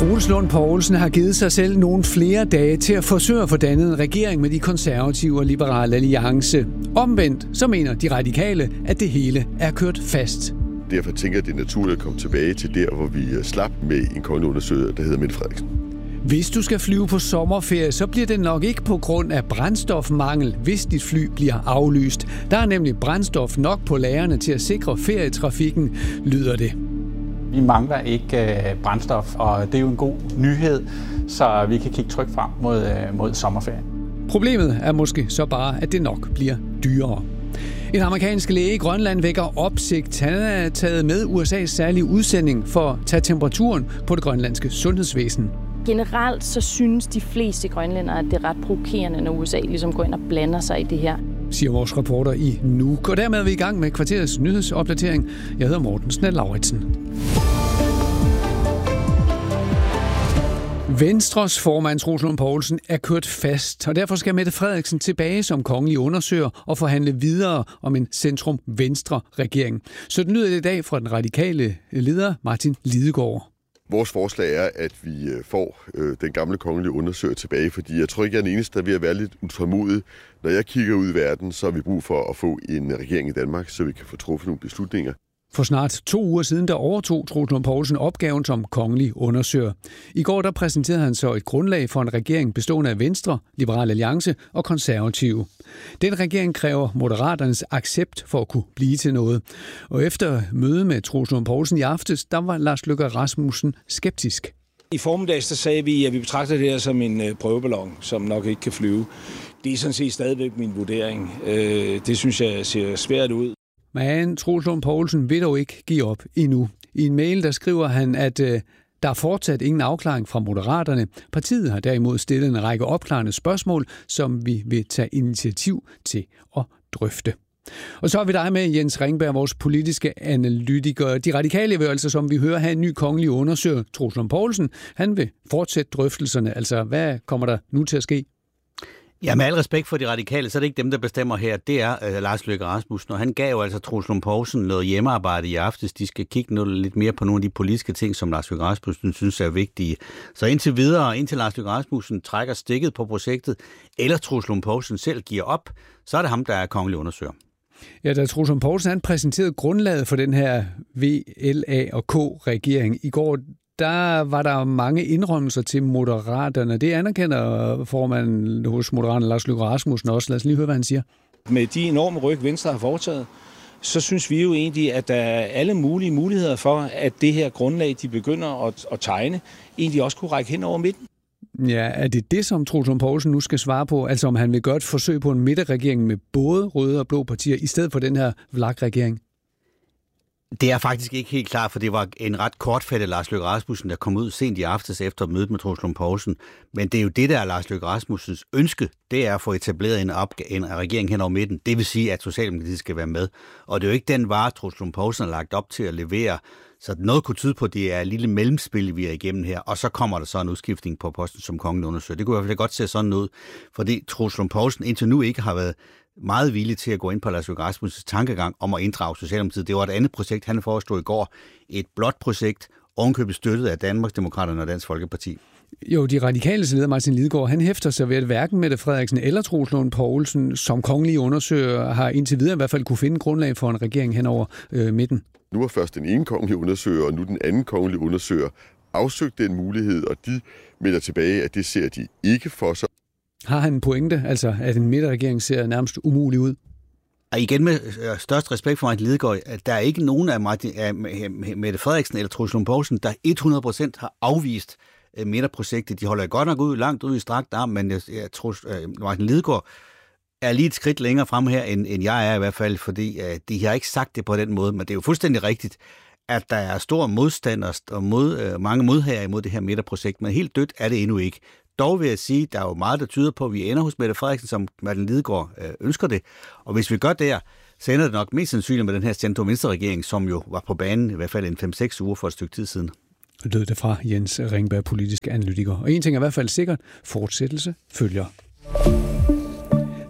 Troels Lund Poulsen har givet sig selv nogle flere dage til at forsøge at få dannet en regering med de konservative og liberale alliance. Omvendt så mener de radikale, at det hele er kørt fast. Derfor tænker jeg, at det er naturligt at komme tilbage til der, hvor vi slap med en kommende undersøger, der hedder Mette Frederiksen. Hvis du skal flyve på sommerferie, så bliver det nok ikke på grund af brændstofmangel, hvis dit fly bliver aflyst. Der er nemlig brændstof nok på lagrene til at sikre ferietrafikken, lyder det. Vi mangler ikke brændstof, og det er jo en god nyhed, så vi kan kigge trygt frem mod sommerferien. Problemet er måske så bare, at det nok bliver dyrere. En amerikansk læge i Grønland vækker opsigt. Han er taget med USA's særlige udsending for at tage temperaturen på det grønlandske sundhedsvæsen. Generelt så synes de fleste grønlændere, at det er ret provokerende, når USA ligesom går ind og blander sig i det her, siger vores reporter i Nuuk. Og dermed er vi i gang med kvarterets nyhedsopdatering. Jeg hedder Morten Snell-Lauritsen. Venstres formand Troels Lund Poulsen er kørt fast, og derfor skal Mette Frederiksen tilbage som kongelig undersøger og forhandle videre om en centrum-venstre-regering. Så det lyder i dag fra den radikale leder Martin Lidegaard. Vores forslag er, at vi får den gamle kongelige undersøger tilbage, fordi jeg tror ikke, jeg er den eneste, der er ved at være lidt utålmodig. Når jeg kigger ud i verden, så har vi brug for at få en regering i Danmark, så vi kan få truffet nogle beslutninger. For snart 2 uger siden, der overtog Troels Lund Poulsen opgaven som kongelig undersøger. I går der præsenterede han så et grundlag for en regering bestående af Venstre, Liberal Alliance og Konservative. Den regering kræver Moderaternes accept for at kunne blive til noget. Og efter møde med Troels Lund Poulsen i aftes, der var Lars Løkke Rasmussen skeptisk. I formiddags der sagde vi, at vi betragter det her som en prøveballon, som nok ikke kan flyve. Det er sådan set stadigvæk min vurdering. Det synes jeg ser svært ud. Men Troels Lund Poulsen vil dog ikke give op endnu. I en mail der skriver han, at der er fortsat ingen afklaring fra Moderaterne. Partiet har derimod stillet en række opklarende spørgsmål, som vi vil tage initiativ til at drøfte. Og så er vi dig med, Jens Ringberg, vores politiske analytiker. De radikale vil altså, som vi hører, have en ny kongelig undersøger. Troels Lund Poulsen, han vil fortsætte drøftelserne. Altså, hvad kommer der nu til at ske? Ja, med al respekt for de radikale, så er det ikke dem, der bestemmer her. Det er Lars Løkke Rasmussen, og han gav jo altså Troels Lund Poulsen noget hjemmearbejde i aftes. De skal kigge lidt mere på nogle af de politiske ting, som Lars Løkke Rasmussen synes er vigtige. Så indtil Lars Løkke Rasmussen trækker stikket på projektet, eller Troels Lund Poulsen selv giver op, så er det ham, der er kongelig undersøger. Ja, da Troels Lund Poulsen han præsenterede grundlaget for den her VLA og K-regering i går, der var der mange indrømmelser til Moderaterne. Det anerkender formanden hos Moderaterne, Lars Løkke Rasmussen også. Lad os lige høre, hvad han siger. Med de enorme ryg, Venstre har foretaget, så synes vi jo egentlig, at der er alle mulige muligheder for, at det her grundlag, de begynder at tegne, egentlig også kunne række hen over midten. Ja, er det, som Troels Lund Poulsen nu skal svare på? Altså om han vil gøre et forsøg på en midterregering med både røde og blå partier, i stedet for den her VLAK-regering? Det er faktisk ikke helt klart, for det var en ret kortfattet Lars Løkke Rasmussen, der kom ud sent i aftes efter mødet med Troels Lund Poulsen. Men det er jo det, der er Lars Løkke Rasmussens ønske, det er at få etableret en regering hen over midten. Det vil sige, at Socialdemokratiet skal være med. Og det er jo ikke den vare, Troels Lund Poulsen har lagt op til at levere. Så noget kunne tyde på, at det er et lille mellemspil, vi er igennem her. Og så kommer der så en udskiftning på posten som kongelig undersøger. Det kunne i hvert fald godt se sådan ud, fordi Troels Lund Poulsen indtil nu ikke har været meget villig til at gå ind på Lars Løkke Rasmussens tankegang om at inddrage Socialdemokratiet. Det var et andet projekt, han foreslog i går. Et blåt projekt, ovenkøbet støttet af Danmarksdemokraterne og Dansk Folkeparti. Jo, de radikale leder Martin Lidegaard, han hæfter sig ved, at hverken Mette Frederiksen eller Troels Lund Poulsen som kongelige undersøger har indtil videre i hvert fald kunne finde grundlag for en regering hen over midten. Nu var først den ene kongelige undersøger, og nu den anden kongelige undersøger afsøgt den mulighed, og de melder tilbage, at det ser de ikke for sig. Har han en pointe, altså at en midterregering ser nærmest umulig ud? Og igen med størst respekt for Martin Lidegaard, at der er ikke nogen af Mette Frederiksen eller Troels Lund Poulsen, der 100% har afvist midterprojektet. De holder godt nok langt ud i strakt arm, men jeg tror, Martin Lidegaard er lige et skridt længere frem her, end jeg er i hvert fald, fordi de har ikke sagt det på den måde, men det er jo fuldstændig rigtigt, at der er stor modstand og mange modhager imod det her midterprojekt, men helt dødt er det endnu ikke. Dog vil jeg sige, der er jo meget, der tyder på, at vi ender hos Mette Frederiksen, som Martin Lidegaard ønsker det. Og hvis vi gør det, så ender det nok mest sandsynligt med den her centrum-venstre-regering, som jo var på banen i hvert fald en 5-6 uger for et stykke tid siden. Lød det fra Jens Ringberg, politisk analytiker. Og en ting er i hvert fald sikkert, fortsættelse følger.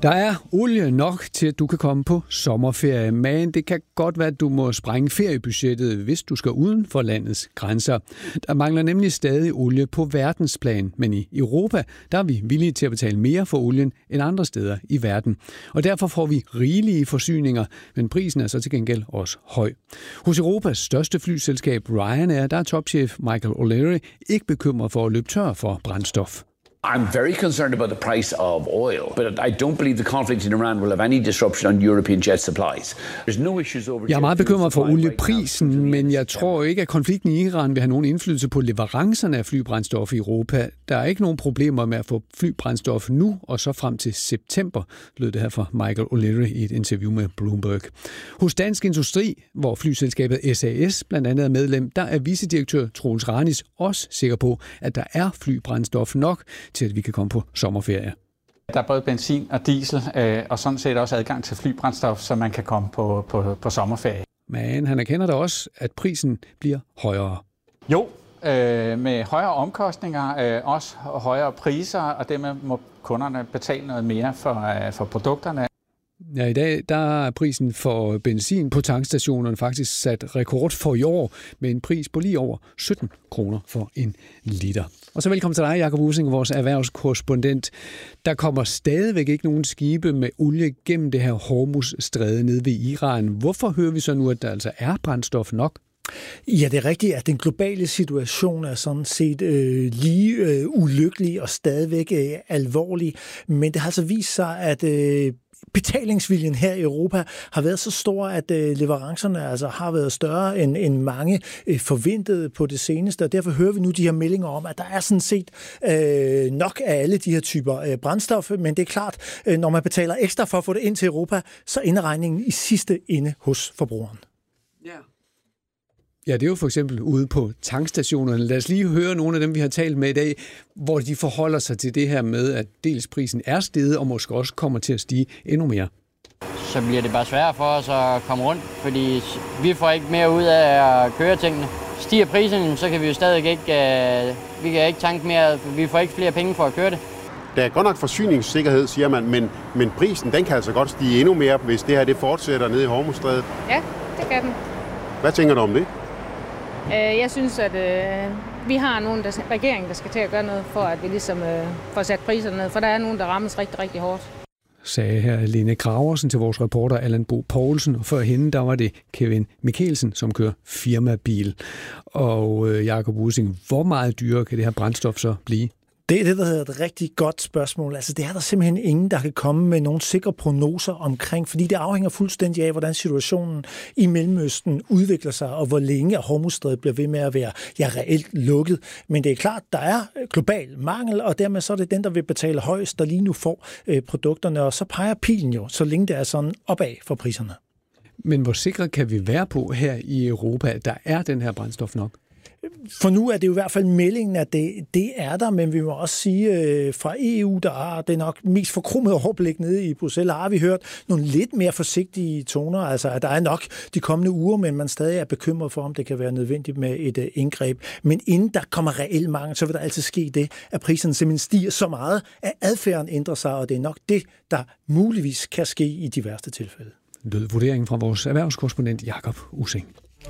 Der er olie nok til, at du kan komme på sommerferie, men det kan godt være, at du må sprænge feriebudgettet, hvis du skal uden for landets grænser. Der mangler nemlig stadig olie på verdensplan, men i Europa der er vi villige til at betale mere for olien end andre steder i verden. Og derfor får vi rigelige forsyninger, men prisen er så til gengæld også høj. Hos Europas største flyselskab Ryanair, der er topchef Michael O'Leary ikke bekymret for at løbe tør for brændstof. I'm very concerned about the price of oil, but I don't believe the conflict in Iran will have any disruption on European jet supplies. There's no issues over. Jeg er meget bekymret for olieprisen, men jeg tror ikke, at konflikten i Iran vil have nogen indflydelse på leverancerne af flybrændstof i Europa. Der er ikke nogen problemer med at få flybrændstof nu og så frem til september, lød det her fra Michael O'Leary i et interview med Bloomberg. Hos Dansk Industri, hvor flyselskabet SAS blandt andet er medlem, der er vicedirektør Troels Ranis også sikker på, at der er flybrændstof nok til at vi kan komme på sommerferie. Der er både benzin og diesel, og sådan set også adgang til flybrændstof, så man kan komme på sommerferie. Men han erkender da også, at prisen bliver højere. Jo, med højere omkostninger, også højere priser, og dermed må kunderne betale noget mere for produkterne. Ja, i dag der er prisen for benzin på tankstationerne faktisk sat rekord for i år, med en pris på lige over 17 kroner for en liter. Og så velkommen til dig, Jakob Ussing, vores erhvervskorrespondent. Der kommer stadigvæk ikke nogen skibe med olie gennem det her Hormuz-stræde nede ved Iran. Hvorfor hører vi så nu, at der altså er brændstof nok? Ja, det er rigtigt, at den globale situation er sådan set lige ulykkelig og stadigvæk alvorlig. Men det har altså vist sig, at betalingsviljen her i Europa har været så stor, at leverancerne altså har været større end mange forventede på det seneste, og derfor hører vi nu de her meldinger om, at der er sådan set nok af alle de her typer brændstof, men det er klart, når man betaler ekstra for at få det ind til Europa, så ender regningen i sidste ende hos forbrugeren. Ja, det er jo for eksempel ude på tankstationerne. Lad os lige høre nogle af dem, vi har talt med i dag, hvor de forholder sig til det her med, at dels prisen er steget, og måske også kommer til at stige endnu mere. Så bliver det bare sværere for os at komme rundt, fordi vi får ikke mere ud af at køre tingene. Stiger prisen, så kan vi jo stadig ikke, vi kan ikke tanke mere, vi får ikke flere penge for at køre det. Der er godt nok forsyningssikkerhed, siger man, men prisen den kan altså godt stige endnu mere, hvis det her det fortsætter nede i Hormuzstrædet. Ja, det kan den. Hvad tænker du om det? Jeg synes, at vi har nogen regering, der skal til at gøre noget for, at vi ligesom får sat priserne ned, for der er nogen, der rammes rigtig, rigtig hårdt. Sagde her Lene Graversen til vores reporter Allan Bo Poulsen, og før hende der var det Kevin Mikkelsen, som kører firmabil. Og Jakob Ussing, hvor meget dyrere kan det her brændstof så blive? Det er det, der hedder et rigtig godt spørgsmål. Altså, det er der simpelthen ingen, der kan komme med nogle sikre prognoser omkring, fordi det afhænger fuldstændig af, hvordan situationen i Mellemøsten udvikler sig, og hvor længe Hormuzstrædet bliver ved med at være reelt lukket. Men det er klart, der er global mangel, og dermed så er det den, der vil betale højst, der lige nu får produkterne, og så peger pilen jo, så længe det er sådan opad for priserne. Men hvor sikre kan vi være på her i Europa, at der er den her brændstof nok? For nu er det jo i hvert fald meldingen, at det er der, men vi må også sige, fra EU, der er det nok mest forkrummet overblik nede i Bruxelles, har vi hørt nogle lidt mere forsigtige toner, altså at der er nok de kommende uger, men man stadig er bekymret for, om det kan være nødvendigt med et indgreb. Men inden der kommer reelt mangel, så vil der altid ske det, at priserne simpelthen stiger så meget, at adfærden ændrer sig, og det er nok det, der muligvis kan ske i de værste tilfælde. Lød vurderingen fra vores erhvervskorrespondent Jakob Ussing.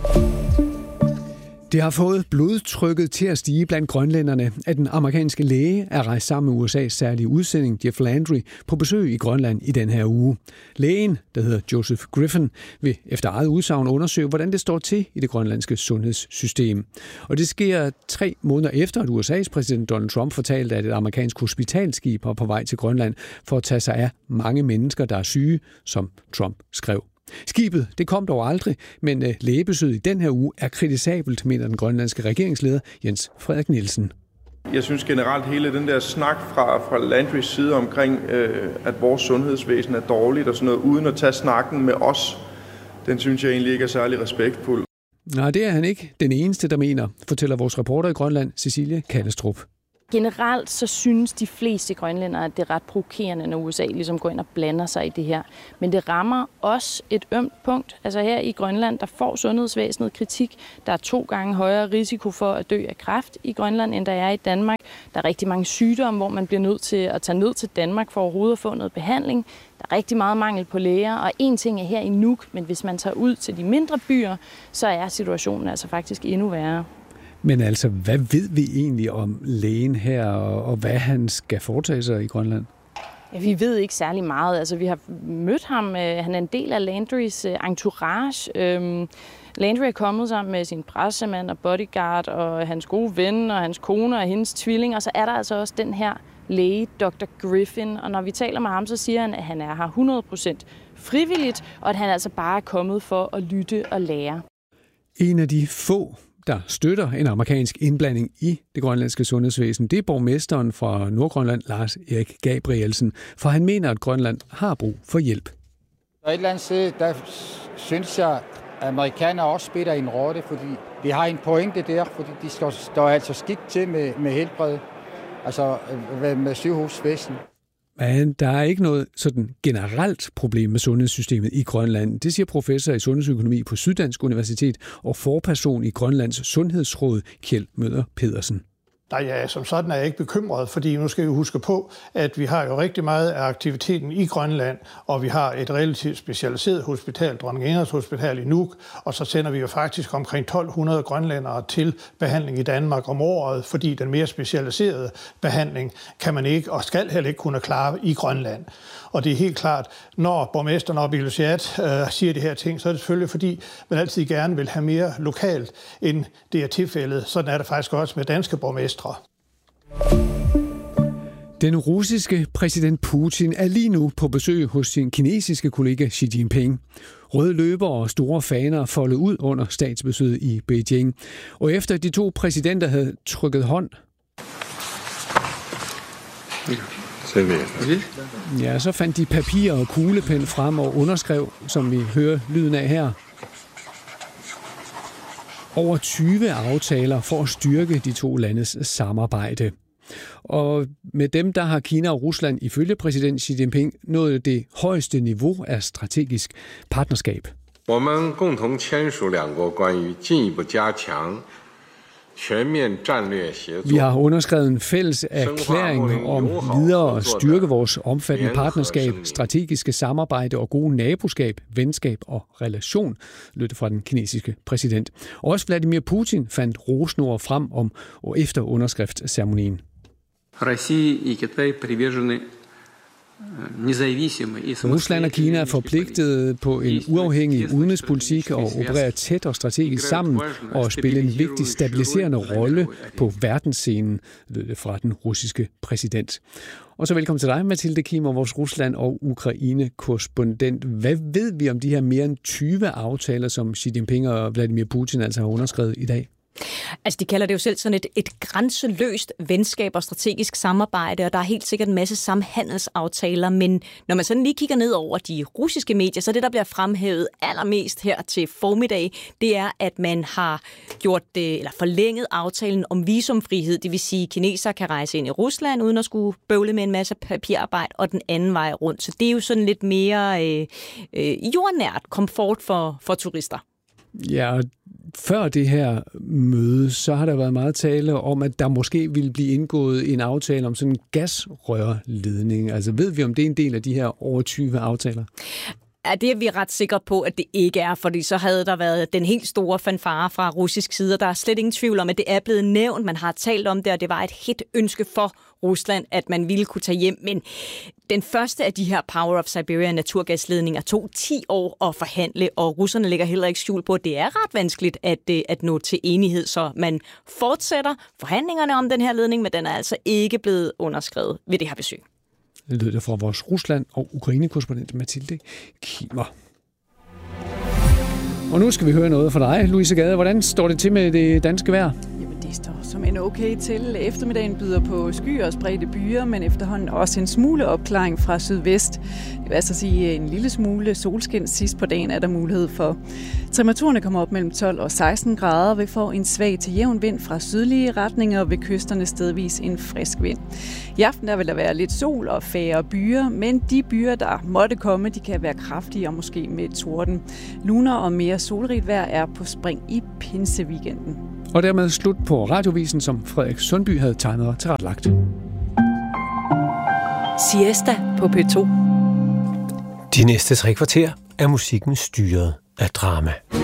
Det har fået blodtrykket til at stige blandt grønlænderne, at den amerikanske læge er rejst sammen med USA's særlige udsending, Jeff Landry, på besøg i Grønland i den her uge. Lægen, der hedder Joseph Griffin, vil efter eget udsagn undersøge, hvordan det står til i det grønlandske sundhedssystem. Og det sker 3 måneder efter, at USA's præsident Donald Trump fortalte, at et amerikansk hospitalskib var på vej til Grønland for at tage sig af mange mennesker, der er syge, som Trump skrev. Skibet, det kom dog aldrig, men lægebesøget i den her uge er kritisabelt, mener den grønlandske regeringsleder Jens Frederik Nielsen. Jeg synes generelt hele den der snak fra Landrys side omkring, at vores sundhedsvæsen er dårligt og sådan noget, uden at tage snakken med os, den synes jeg egentlig ikke er særlig respektfuld. Nej, det er han ikke den eneste, der mener, fortæller vores reporter i Grønland, Cecilie Kallestrup. Generelt så synes de fleste grønlændere, at det er ret provokerende, når USA ligesom går ind og blander sig i det her. Men det rammer også et ømt punkt. Altså her i Grønland, der får sundhedsvæsenet kritik. Der er 2 gange højere risiko for at dø af kræft i Grønland, end der er i Danmark. Der er rigtig mange sygdomme, hvor man bliver nødt til at tage ned til Danmark for overhovedet at få noget behandling. Der er rigtig meget mangel på læger, og en ting er her i Nuuk, men hvis man tager ud til de mindre byer, så er situationen altså faktisk endnu værre. Men altså, hvad ved vi egentlig om lægen her, og hvad han skal foretage sig i Grønland? Ja, vi ved ikke særlig meget. Altså, vi har mødt ham. Han er en del af Landrys entourage. Landry er kommet sammen med sin pressemand og bodyguard og hans gode ven og hans kone og hendes tvilling. Og så er der altså også den her læge, Dr. Griffin. Og når vi taler med ham, så siger han, at han er her 100% frivilligt, og at han altså bare er kommet for at lytte og lære. En af de få, der støtter en amerikansk indblanding i det grønlandske sundhedsvæsen, det er borgmesteren fra Nordgrønland, Lars Erik Gabrielsen, for han mener, at Grønland har brug for hjælp. Og et eller andet sted, der synes jeg, at amerikanere også spiller en rolle, fordi de har en pointe der, fordi de står altså skidt til med helbred, altså med sygehusvæsen. Men der er ikke noget sådan generelt problem med sundhedssystemet i Grønland. Det siger professor i sundhedsøkonomi på Syddansk Universitet og forperson i Grønlands Sundhedsråd, Kjeld Møller Pedersen. Nej, som sådan er jeg ikke bekymret, fordi nu skal vi huske på, at vi har jo rigtig meget af aktiviteten i Grønland, og vi har et relativt specialiseret hospital, Dronning Ingrids Hospital i Nuuk, og så sender vi jo faktisk omkring 1200 grønlændere til behandling i Danmark om året, fordi den mere specialiserede behandling kan man ikke og skal heller ikke kunne klare i Grønland. Og det er helt klart, når borgmesteren op i Ilulissat siger det her ting, så er det selvfølgelig, fordi man altid gerne vil have mere lokalt, end det er tilfældet. Sådan er det faktisk også med danske borgmestre. Den russiske præsident Putin er lige nu på besøg hos sin kinesiske kollega Xi Jinping. Røde løber og store faner foldet ud under statsbesøget i Beijing. Og efter de 2 præsidenter havde trykket hånd, ja, så fandt de papir og kuglepen frem og underskrev, som vi hører lyden af her, over 20 aftaler for at styrke de 2 landes samarbejde. Og med dem, der har Kina og Rusland ifølge præsident Xi Jinping nået det højeste niveau af strategisk partnerskab. Vi har underskrevet en fælles erklæring om videre at styrke vores omfattende partnerskab, strategiske samarbejde og gode naboskab, venskab og relation, lød det fra den kinesiske præsident. Også Vladimir Putin fandt rosnord frem om og efter underskriftsceremonien. Rusland og Kina er forpligtet på en uafhængig udenrigspolitik og opererer tæt og strategisk sammen og spiller en vigtig stabiliserende rolle på verdensscenen, lød det fra den russiske præsident. Og så velkommen til dig, Mathilde Kimmer, vores Rusland- og Ukraine-korrespondent. Hvad ved vi om de her mere end 20 aftaler, som Xi Jinping og Vladimir Putin altså har underskrevet i dag? Altså, de kalder det jo selv sådan et grænseløst venskab og strategisk samarbejde, og der er helt sikkert en masse samhandelsaftaler, men når man sådan lige kigger ned over de russiske medier, så det, der bliver fremhævet allermest her til formiddag, det er, at man har gjort det, eller forlænget aftalen om visumfrihed, det vil sige, at kinesere kan rejse ind i Rusland, uden at skulle bøvle med en masse papirarbejde, og den anden vej rundt. Så det er jo sådan lidt mere jordnært komfort for turister. Ja, før det her møde, så har der været meget tale om, at der måske ville blive indgået en aftale om sådan en gasrørledning. Altså ved vi, om det er en del af de her over 20 aftaler? Ja, det er vi ret sikre på, at det ikke er, fordi så havde der været den helt store fanfare fra russisk side, og der er slet ingen tvivl om, at det er blevet nævnt. Man har talt om det, og det var et hit ønske for Rusland, at man ville kunne tage hjem. Men den første af de her Power of Siberia naturgasledninger tog 10 år at forhandle, og russerne lægger heller ikke skjul på, at det er ret vanskeligt at nå til enighed, så man fortsætter forhandlingerne om den her ledning, men den er altså ikke blevet underskrevet ved det her besøg. Det lød det fra vores Rusland- og Ukraine-korrespondent Mathilde Kimmer. Og nu skal vi høre noget fra dig, Louise Gade. Hvordan står det til med det danske vejr? Jamen, det Det står som en okay til. Eftermiddagen byder på skyer og spredte byer, men efterhånden også en smule opklaring fra sydvest. Det vil altså sige en lille smule solskin. Sidst på dagen er der mulighed for. Temperaturerne kommer op mellem 12 og 16 grader. Vi får en svag til jævn vind fra sydlige retninger og ved kysterne stedvis en frisk vind. I aften der vil der være lidt sol og færre byer, men de byer, der måtte komme, de kan være kraftige og måske med torden. Luner og mere solrigt vejr er på spring i pinseweekenden. Og dermed slut på Radiovisen, som Frederik Sundby havde tegnet og tilrettelagt. Siesta på P2. De næste 3 kvarter er musikken styret af drama.